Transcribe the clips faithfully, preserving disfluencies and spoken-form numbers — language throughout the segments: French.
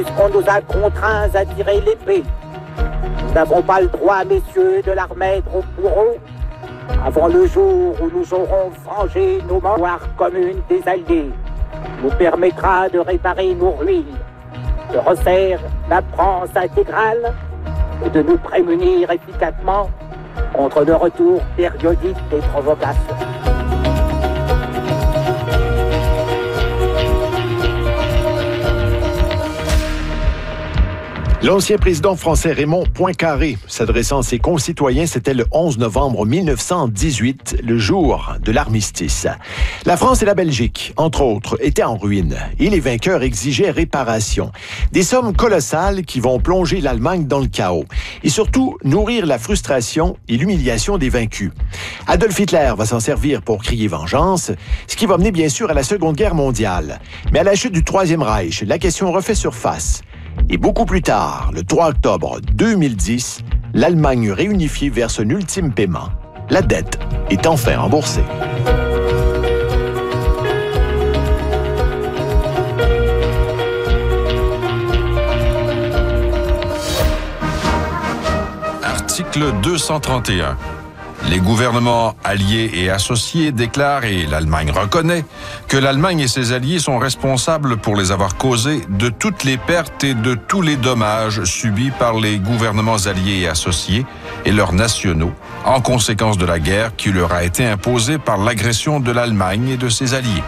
On nous a contraints à tirer l'épée. Nous n'avons pas le droit, messieurs, de la remettre au bourreau avant le jour où nous aurons vengé nos mémoires communes des Alliés. Nous permettra de réparer nos ruines, de refaire la France intégrale et de nous prémunir efficacement contre le retour périodique des provocations. L'ancien président français Raymond Poincaré, s'adressant à ses concitoyens, c'était le onze novembre mille neuf cent dix-huit, le jour de l'armistice. La France et la Belgique, entre autres, étaient en ruine et les vainqueurs exigeaient réparation. Des sommes colossales qui vont plonger l'Allemagne dans le chaos et surtout nourrir la frustration et l'humiliation des vaincus. Adolf Hitler va s'en servir pour crier vengeance, ce qui va mener bien sûr à la Seconde Guerre mondiale. Mais à la chute du Troisième Reich, la question refait surface. Et beaucoup plus tard, le trois octobre deux mille dix, l'Allemagne réunifiée verse un ultime paiement. La dette est enfin remboursée. Article deux cent trente et un. Les gouvernements alliés et associés déclarent, et l'Allemagne reconnaît, que l'Allemagne et ses alliés sont responsables pour les avoir causés de toutes les pertes et de tous les dommages subis par les gouvernements alliés et associés et leurs nationaux, en conséquence de la guerre qui leur a été imposée par l'agression de l'Allemagne et de ses alliés.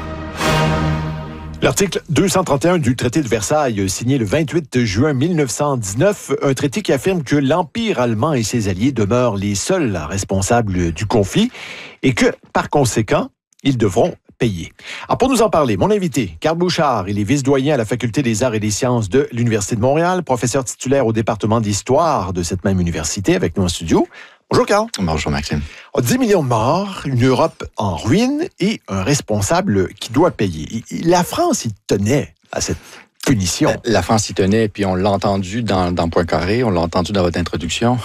L'article deux cent trente et un du traité de Versailles, signé le vingt-huit juin mille neuf cent dix-neuf, un traité qui affirme que l'Empire allemand et ses alliés demeurent les seuls responsables du conflit et que, par conséquent, ils devront payer. Alors, pour nous en parler, mon invité, Carl Bouchard, il est vice-doyen à la Faculté des arts et des sciences de l'Université de Montréal, professeur titulaire au département d'histoire de cette même université, avec nous en studio. Bonjour, Carl. Bonjour, Maxime. dix millions de morts, une Europe en ruine et un responsable qui doit payer. La France, il tenait à cette punition. La France y tenait, puis on l'a entendu dans, dans Poincaré, on l'a entendu dans votre introduction.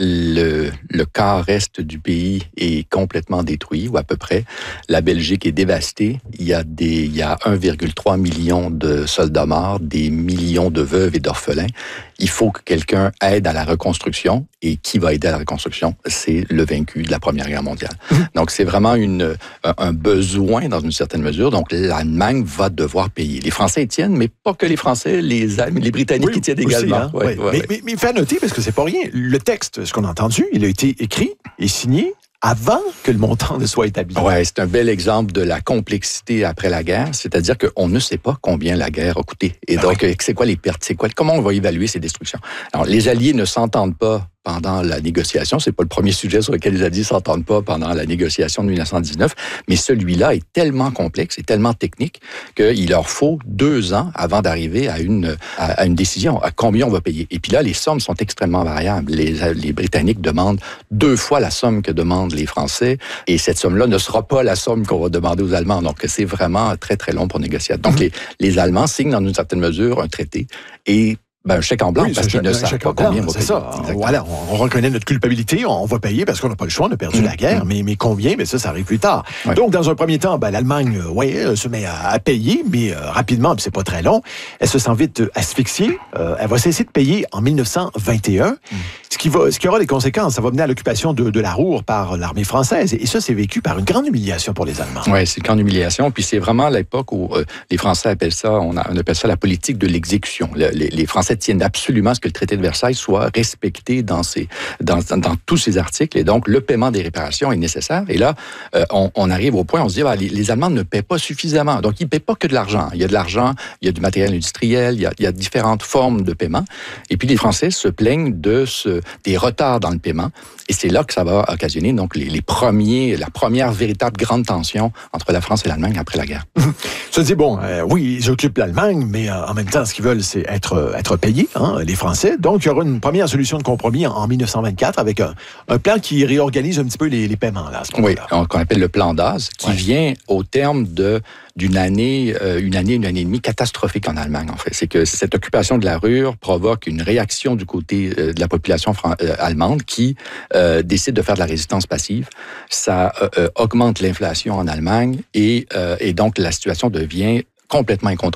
Le, le quart est du pays est complètement détruit, ou à peu près. La Belgique est dévastée. Il y a, des, il y a un virgule trois million de soldats morts, des millions de veuves et d'orphelins. Il faut que quelqu'un aide à la reconstruction. Et qui va aider à la reconstruction? C'est le vaincu de la Première Guerre mondiale. Mmh. Donc, c'est vraiment une, un besoin dans une certaine mesure. Donc, l'Allemagne va devoir payer. Les Français y tiennent, mais pas que les Français, les, les Britanniques oui, y tiennent aussi, également. Hein? Ouais, oui. ouais, mais, ouais. mais, mais il faut noter, parce que c'est pas rien, le texte, ce qu'on a entendu, il a été écrit et signé avant que le montant ne soit établi. Oui, c'est un bel exemple de la complexité après la guerre, c'est-à-dire qu'on ne sait pas combien la guerre a coûté. Et ah donc, oui. c'est quoi les pertes? C'est quoi, comment on va évaluer ces destructions? Alors, les Alliés ne s'entendent pas pendant la négociation. C'est pas le premier sujet sur lequel les Alliés s'entendent pas pendant la négociation de mille neuf cent dix-neuf, mais celui-là est tellement complexe et tellement technique qu'il leur faut deux ans avant d'arriver à une, à, à une décision, à combien on va payer. Et puis là, les sommes sont extrêmement variables. Les, les Britanniques demandent deux fois la somme que demandent les Français, et cette somme-là ne sera pas la somme qu'on va demander aux Allemands. Donc, c'est vraiment très, très long pour négocier. Donc, mmh. les, les Allemands signent dans une certaine mesure un traité, et ben, un chèque en blanc, oui, parce qu'ils ne savent pas combien on va payer. C'est ça. Voilà, on, on reconnaît notre culpabilité, on va payer parce qu'on n'a pas le choix, on a perdu mmh. la guerre, mmh. mais, mais combien? Mais ça, ça arrive plus tard. Ouais. Donc, dans un premier temps, ben, l'Allemagne, euh, ouais, elle se met à, à payer, mais euh, rapidement, puis c'est pas très long, elle se sent vite asphyxiée. Euh, elle va cesser de payer en mille neuf cent vingt et un, mmh. ce, qui va, ce qui aura des conséquences. Ça va mener à l'occupation de, de la Ruhr par l'armée française. Et ça, c'est vécu par une grande humiliation pour les Allemands. Oui, c'est une grande humiliation. Puis c'est vraiment l'époque où euh, les Français appellent ça, on, a, on appelle ça la politique de l'exécution. Le, les, les Français tiennent absolument à ce que le traité de Versailles soit respecté dans, ses, dans, dans, dans tous ses articles. Et donc, le paiement des réparations est nécessaire. Et là, euh, on, on arrive au point, on se dit, bah, les, les Allemands ne paient pas suffisamment. Donc, ils ne paient pas que de l'argent. Il y a de l'argent, il y a du matériel industriel, il y a, il y a différentes formes de paiement. Et puis, les Français se plaignent de ce, des retards dans le paiement. Et c'est là que ça va occasionner donc, les, les premiers, la première véritable grande tension entre la France et l'Allemagne après la guerre. Ça dit, bon, euh, oui, ils occupent l'Allemagne, mais euh, en même temps, ce qu'ils veulent, c'est être, être payés, hein, les Français. Donc, il y aura une première solution de compromis en, en mille neuf cent vingt-quatre avec un, un plan qui réorganise un petit peu les, les paiements. Là, à ce oui, qu'on appelle le plan Daz, qui ouais. vient au terme de d'une année, euh, une année, une année et demie catastrophique en Allemagne, en fait. C'est que cette occupation de la Ruhr provoque une réaction du côté euh, de la population fran- euh, allemande qui euh, décide de faire de la résistance passive. Ça euh, euh, augmente l'inflation en Allemagne et, euh, et donc la situation devient complètement incontrôlable.